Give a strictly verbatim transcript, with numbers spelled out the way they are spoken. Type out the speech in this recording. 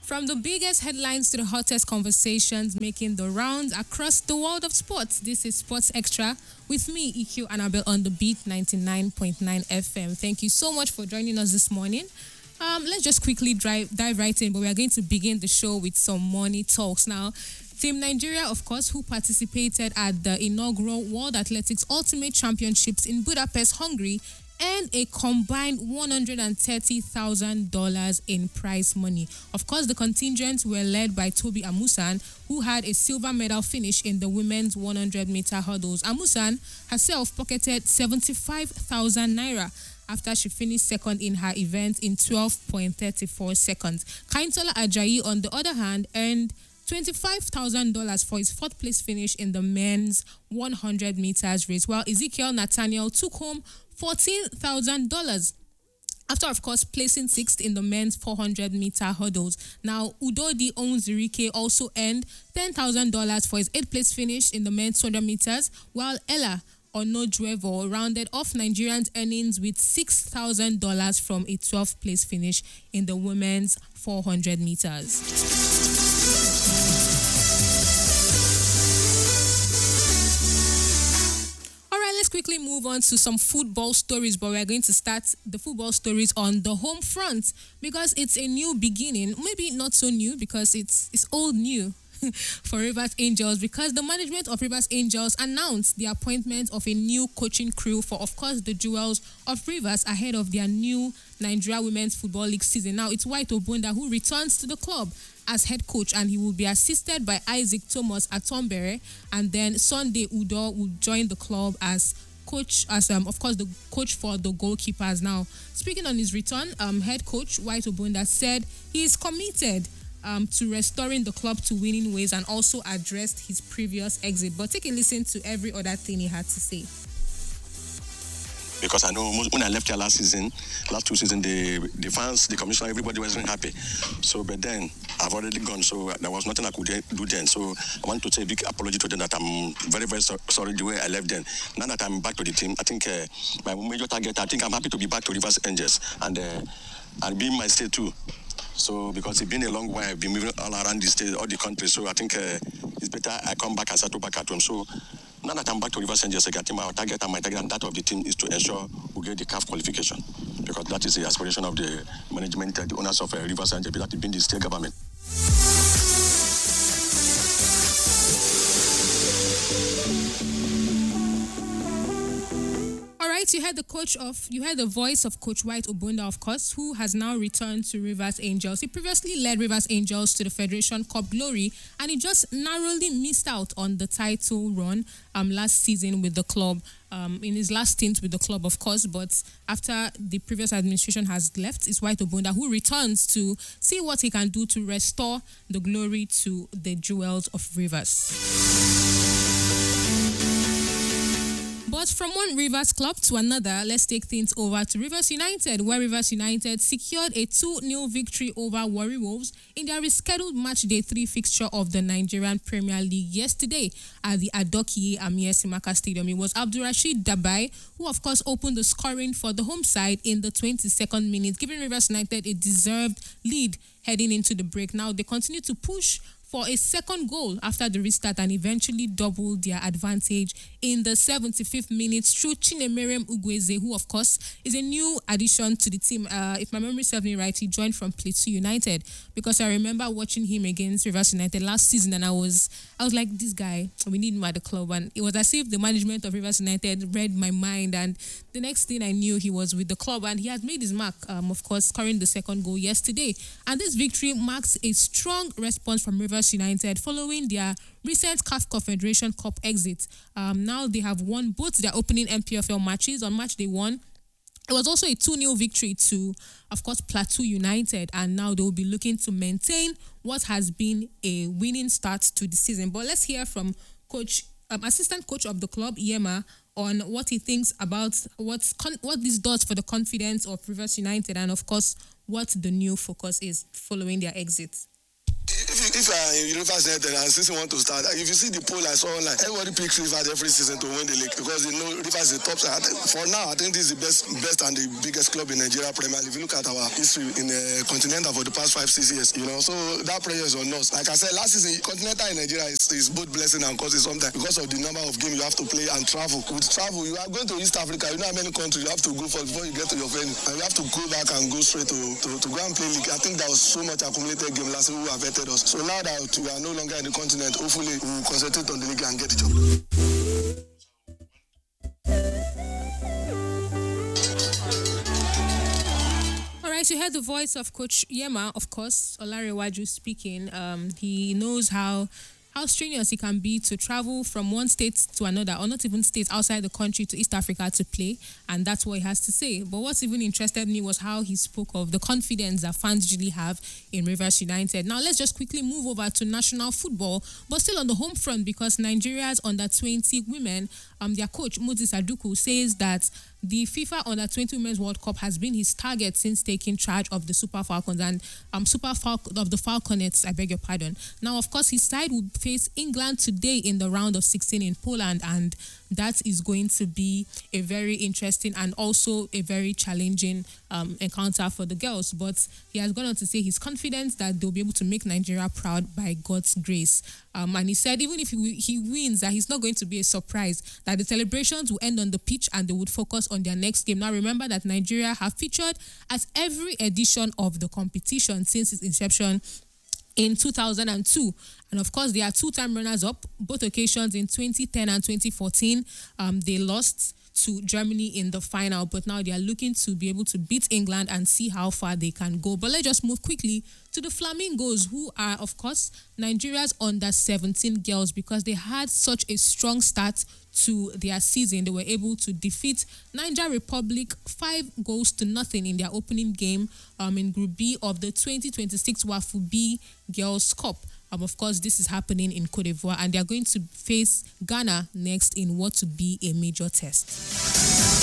From the biggest headlines to the hottest conversations making the rounds across the world of sports, this is Sports Extra with me, E Q Annabelle, on the Beat ninety-nine point nine F M. Thank you so much for joining us this morning. Um, let's just quickly drive, dive right in, but we are going to begin the show with some money talks. Now, Team Nigeria, of course, who participated at the inaugural World Athletics Ultimate Championships in Budapest, Hungary, earned a combined one hundred thirty thousand dollars in prize money. Of course, the contingents were led by Toby Amusan, who had a silver medal finish in the women's one hundred meter hurdles. Amusan herself pocketed seventy-five thousand naira after she finished second in her event in twelve point three four seconds. Kaintola Ajayi, on the other hand, earned twenty-five thousand dollars for his fourth place finish in the men's one hundred meters race, while Ezekiel Nathaniel took home fourteen thousand dollars after, of course, placing sixth in the men's four hundred meter hurdles. Now, Udodi Onzirike also earned ten thousand dollars for his eighth place finish in the men's two hundred meters, while Ella Onojwevo rounded off Nigerians' earnings with six thousand dollars from a twelfth place finish in the women's four hundred meters. Let's quickly move on to some football stories, but we're going to start the football stories on the home front because it's a new beginning. Maybe not so new because it's it's old new for Rivers Angels, because the management of Rivers Angels announced the appointment of a new coaching crew for, of course, the Jewels of Rivers ahead of their new Nigeria Women's Football League season. Now, it's White Obunda who returns to the club as head coach, and he will be assisted by Isaac Thomas Atombere, and then Sunday Udo will join the club as coach, as um, of course the coach for the goalkeepers. Now, speaking on his return, um, head coach White Obunda said he is committed um, to restoring the club to winning ways and also addressed his previous exit. But take a listen to every other thing he had to say. Because I know when I left here last season, last two seasons, the the fans, the commissioner, everybody wasn't happy. So, but then I've already gone, so there was nothing I could do then. So I want to say a big apology to them that I'm very, very so, sorry the way I left them. Now that I'm back to the team, I think uh, my major target, I think I'm happy to be back to Rivers Angels and uh, and be in my state too. So because it's been a long while, I've been moving all around the state, all the country. So I think uh, it's better I come back and settle back at home. So now that I'm back to Rivers Angels, I think my target and my target and that of the team is to ensure we get the C A F qualification, because that is the aspiration of the management, the owners of uh, Rivers Angels, that have been the state government. All right, you heard the coach of, you heard the voice of Coach White Obunda, of course, who has now returned to Rivers Angels. He previously led Rivers Angels to the Federation Cup glory, and he just narrowly missed out on the title run um last season with the club, um in his last stint with the club, of course. But after the previous administration has left, it's White Obunda who returns to see what he can do to restore the glory to the Jewels of Rivers. But from one Rivers club to another, let's take things over to Rivers United, where Rivers United secured a two nil victory over Warri Wolves in their rescheduled match day three fixture of the Nigerian Premier League yesterday at the Adokiye Amir Simaka Stadium. It was Abdulrasheed Dabai who, of course, opened the scoring for the home side in the twenty-second minute, giving Rivers United a deserved lead heading into the break. Now, they continue to push for a second goal after the restart and eventually doubled their advantage in the seventy-fifth minute through Chinemerem Ugweze, who, of course, is a new addition to the team. Uh, if my memory serves me right, he joined from Plateau United, because I remember watching him against Rivers United last season, and I was I was like, this guy, we need him at the club. And it was as if the management of Rivers United read my mind, and the next thing I knew, he was with the club, and he had made his mark, um, of course, scoring the second goal yesterday. And this victory marks a strong response from Rivers United following their recent C A F Confederation Cup exit. Um, now they have won both their opening N P F L matches. On match day one, it was also a two nil victory to, of course, Plateau United, and now they will be looking to maintain what has been a winning start to the season. But let's hear from Coach, um, assistant coach of the club, Yema, on what he thinks about what's con- what this does for the confidence of Rivers United, and of course, what the new focus is following their exit. If you if you are in Rivers United and season want to start, if you see the poll I saw online, everybody picks Rivers every season to win the league because they know Rivers is the top side. For now, I think this is the best, best and the biggest club in Nigeria Premier League. If you look at our history in the continental for the past five, six years, you know, so that pressure is on us. Like I said, last season, continental in Nigeria is, is both blessing and curses sometimes because of the number of games you have to play and travel. With travel, you are going to East Africa, you know how many countries you have to go for before you get to your venue, and you have to go back and go straight to, to, to go and play league. I think that was so much accumulated game last season who affected us. So now that we are no longer in the continent, hopefully we will concentrate on the league and get the job. All right, you heard the voice of Coach Yema, of course, Olarewaju speaking. Um, he knows how how strenuous it can be to travel from one state to another, or not even states outside the country to East Africa to play, and that's what he has to say. But what even interested me was how he spoke of the confidence that fans usually have in Rivers United. Now, let's just quickly move over to national football, but still on the home front, because Nigeria's under twenty women, um, their coach, Moses Aduku, says that the FIFA Under twenty Women's World Cup has been his target since taking charge of the Super Falcons and um Super Falcon of the Falconets. I beg your pardon. Now, of course, his side will face England today in the round of sixteen in Poland, and that is going to be a very interesting and also a very challenging um, encounter for the girls. But he has gone on to say he's confident that they'll be able to make Nigeria proud by God's grace. Um, and he said even if he, he wins, that he's not going to be a surprise, that the celebrations will end on the pitch and they would focus on their next game. Now, remember that Nigeria have featured at every edition of the competition since its inception in two thousand two, and of course they are two-time runners-up, both occasions in twenty ten and twenty fourteen. Um, they lost to Germany in the final, but now they are looking to be able to beat England and see how far they can go. But let's just move quickly to the Flamingos, who are, of course, Nigeria's under seventeen girls, because they had such a strong start to their season. They were able to defeat Niger Republic five goals to nothing in their opening game um, in Group B of the twenty twenty-six Wafu B Girls Cup. Um, of course, this is happening in Cote d'Ivoire, and they are going to face Ghana next in what to be a major test.